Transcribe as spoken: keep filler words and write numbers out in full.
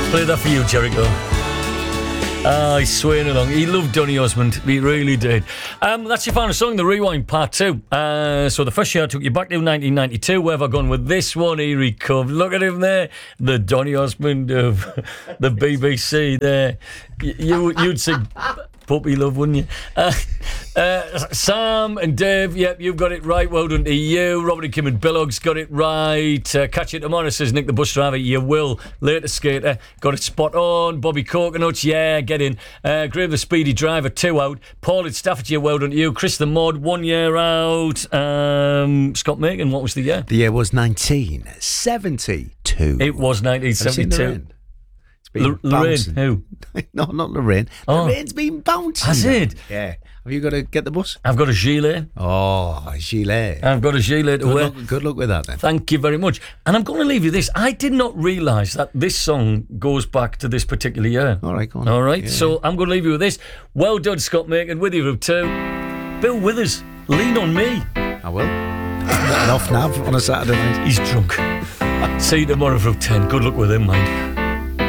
Play that for you, Jericho. Ah, he's swaying along. He loved Donny Osmond. He really did. Um, that's your final song, The Rewind Part two. Uh, so the first year I took you back to nineteen ninety-two. Where have I gone with this one? Here he comes. Look at him there. The Donny Osmond of the B B C there. You, you'd sing Puppy Love, wouldn't you? Uh, uh, Sam and Dave, yep, you've got it right. Well done to you. Robert and Kim and Billog's got it right. Uh, catch you tomorrow, says Nick the bus driver. You will. Later skater, got it spot on. Bobby Coconuts, yeah, get in. Uh, Graham the Speedy Driver, two out. Paul at Staffordshire, well done to you. Chris the Mod, one year out. Um, Scott Macon, what was the year? The year was nineteen seventy-two. It was nineteen seventy-two. L- Lorraine, who? No, not Lorraine. Oh. Lorraine's been bouncing. Has it? Yeah. Have you got to get the bus? I've got a gilet. Oh, a gilet. I've got a gilet to Good wear. luck, good luck with that then. Thank you very much. And I'm going to leave you this. I did not realise that this song goes back to this particular year. All right, go on. All right, Yeah. so I'm going to leave you with this. Well done, Scott Macon, with you, Route two. Bill Withers, Lean on Me. I will. An off nav on a Saturday night. He's drunk. See you tomorrow, Route ten. Good luck with him, mate.